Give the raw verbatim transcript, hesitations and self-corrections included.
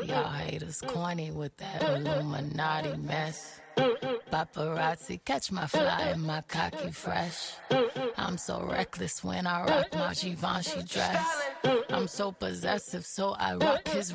y'all haters corny with that Illuminati mess. Paparazzi catch my fly and my cocky fresh. I'm so reckless when I rock my Givenchy dress. I'm so possessive, so I rock his